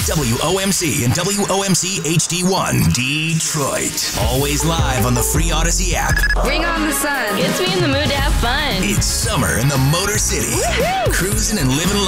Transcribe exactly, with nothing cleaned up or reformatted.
W O M C and W O M C H D one, Detroit. Always live on the free Odyssey app. Bring on the sun. Gets me in the mood to have fun. It's summer in the Motor City. Woohoo! Cruising and living